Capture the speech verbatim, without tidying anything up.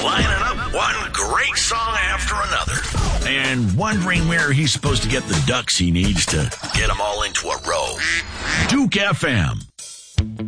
lining up one great song after another, and wondering where he's supposed to get the ducks he needs to get them all into a row. Duke F M.